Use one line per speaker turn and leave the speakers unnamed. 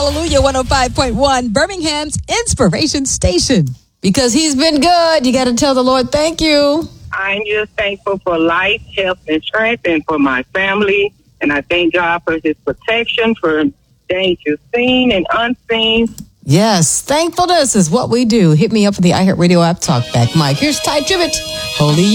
Hallelujah 105.1, Birmingham's Inspiration Station. Because he's been good. You got to tell the Lord thank you.
I'm just thankful for life, health, and strength, and for my family. And I thank God for his protection, for dangers seen and unseen.
Yes, thankfulness is what we do. Hit me up for the iHeartRadio app talkback. Mike, here's Ty Tribbett. Holy